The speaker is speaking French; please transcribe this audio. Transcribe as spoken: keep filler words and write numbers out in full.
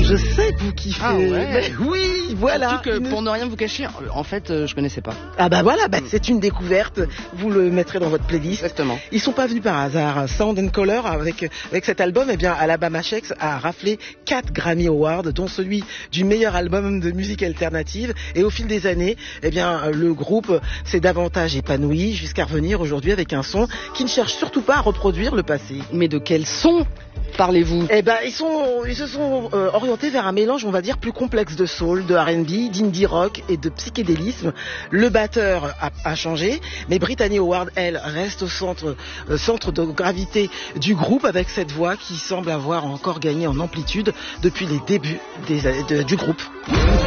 Je sais que vous kiffez. Ah ouais. Mais oui, voilà. Surtout que, Une... pour ne rien vous cacher, en fait, euh, je connaissais pas. Ah bah voilà, bah, Mm. c'est une découverte. Vous le mettrez dans votre playlist. Exactement. Ils sont pas venus par hasard. Sound and Color, avec, avec cet album, eh bien, Alabama Shakes a raflé quatre Grammy Awards, dont celui du meilleur album de musique alternative. Et au fil des années, eh bien, le groupe s'est davantage épanoui jusqu'à revenir aujourd'hui avec un son qui ne cherche surtout pas à reproduire le passé. Mais de quel son parlez-vous? Eh ben, ils sont, ils se sont euh, orientés vers un mélange, on va dire, plus complexe de soul, de R and B, d'indie rock et de psychédélisme. Le batteur a, a changé, mais Brittany Howard, elle, reste au centre, euh, centre de gravité du groupe avec cette voix qui semble avoir encore gagné en amplitude depuis les débuts des, de, du groupe.